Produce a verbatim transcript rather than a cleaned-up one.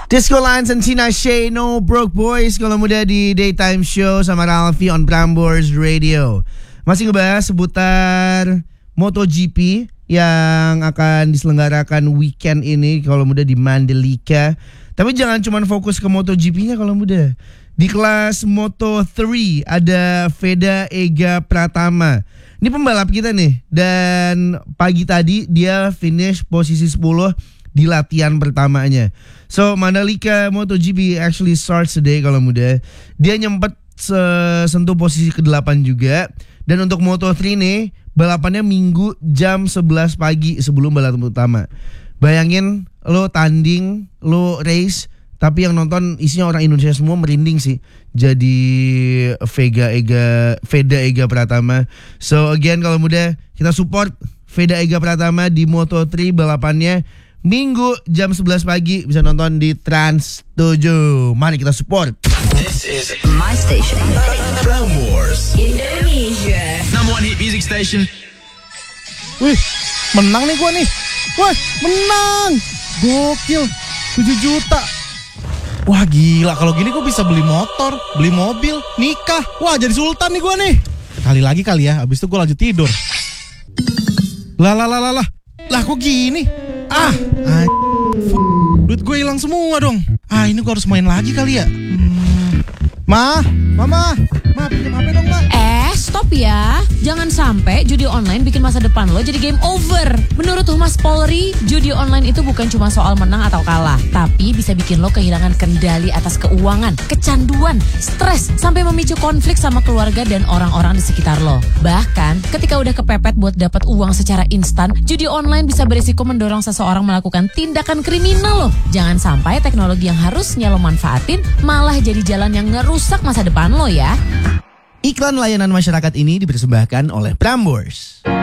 Disco Lines and Tina Shay, No Broke Boys. Kalau muda di Daytime Show sama Ralphie on Prambors Radio. Masih ngebahas seputar MotoGP yang akan diselenggarakan weekend ini kalau muda di Mandalika. Tapi jangan cuma fokus ke MotoGP-nya kalau muda. Di kelas Moto tiga ada Veda Ega Pratama. Ini pembalap kita nih. Dan pagi tadi dia finish posisi sepuluh di latihan pertamanya. So Mandalika MotoGP actually starts today kalau muda. Dia nyempet sentuh posisi kedelapan juga. Dan untuk Moto tiga nih balapannya Minggu jam sebelas pagi sebelum balapan utama. Bayangin lo tanding, lo race, tapi yang nonton isinya orang Indonesia semua, merinding sih. Jadi Vega Ega Veda Ega Pratama. So again kalau muda kita support Veda Ega Pratama di Moto tiga balapannya Minggu jam sebelas pagi, bisa nonton di Trans tujuh. Mari kita support. This is my station. Prambors Indonesia. Number one hit music station. Wih, menang nih gua nih. Wah, menang. Gokil. tujuh juta. Wah gila, kalau gini gua bisa beli motor, beli mobil, nikah. Wah, jadi sultan nih gua nih. Kali lagi kali ya, habis itu gua lanjut tidur. Lah lah lah lah lah. Lah kok gini? Ah, ah duit gue hilang semua dong. Ah, ini gue harus main lagi kali ya. Hmm. Ma, mama, ma pinjam H P dong, ma. Eh, stop ya. Jangan sampai judi online bikin masa depan lo jadi game over. Menurut Humas Polri, judi online itu bukan cuma soal menang atau kalah, tapi bisa bikin lo kehilangan kendali atas keuangan, kecanduan, stres, sampai memicu konflik sama keluarga dan orang-orang di sekitar lo. Bahkan, ketika udah kepepet buat dapat uang secara instan, judi online bisa berisiko mendorong seseorang melakukan tindakan kriminal lo. Jangan sampai teknologi yang harusnya lo manfaatin malah jadi jalan yang ngerusak masa depan lo ya. Iklan layanan masyarakat ini dipersembahkan oleh Prambors.